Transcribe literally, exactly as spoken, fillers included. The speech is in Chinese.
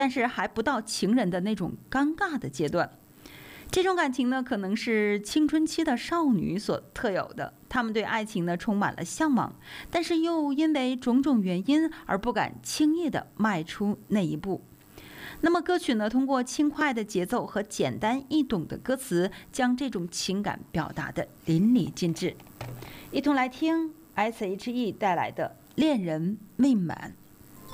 但是还不到情人的那种尴尬的阶段。这种感情呢，可能是青春期的少女所特有的，她们对爱情呢充满了向往，但是又因为种种原因而不敢轻易的迈出那一步。那么歌曲呢，通过轻快的节奏和简单易懂的歌词，将这种情感表达得淋漓尽致。一同来听 S H E 带来的《恋人未满》。